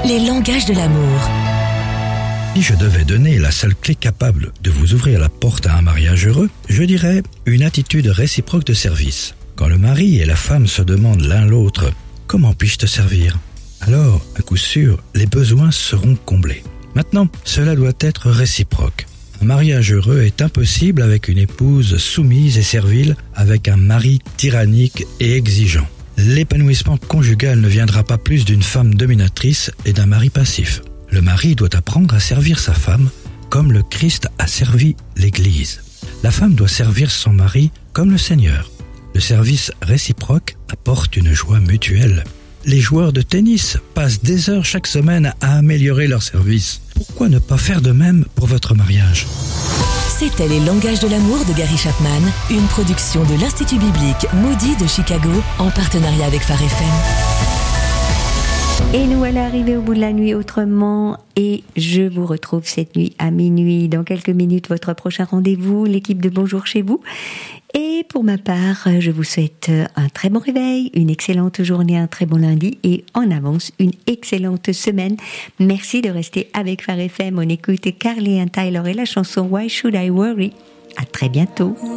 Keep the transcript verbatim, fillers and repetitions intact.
les langages de l'amour. Si je devais donner la seule clé capable de vous ouvrir la porte à un mariage heureux, je dirais une attitude réciproque de service. Quand le mari et la femme se demandent l'un l'autre « Comment puis-je te servir ?», alors, à coup sûr, les besoins seront comblés. Maintenant, cela doit être réciproque. Un mariage heureux est impossible avec une épouse soumise et servile, avec un mari tyrannique et exigeant. L'épanouissement conjugal ne viendra pas plus d'une femme dominatrice et d'un mari passif. Le mari doit apprendre à servir sa femme comme le Christ a servi l'Église. La femme doit servir son mari comme le Seigneur. Le service réciproque apporte une joie mutuelle. Les joueurs de tennis passent des heures chaque semaine à améliorer leur service. Pourquoi ne pas faire de même pour votre mariage ? C'était Les langages de l'amour de Gary Chapman, une production de l'Institut biblique Moody de Chicago en partenariat avec Phare F M. Et nous voilà arrivés au bout de la nuit autrement et je vous retrouve cette nuit à minuit. Dans quelques minutes, votre prochain rendez-vous, l'équipe de Bonjour chez vous. Et pour ma part, je vous souhaite un très bon réveil, une excellente journée, un très bon lundi et en avance une excellente semaine. Merci de rester avec Phare F M. On écoute Carly and Tyler et la chanson Why Should I Worry. À très bientôt.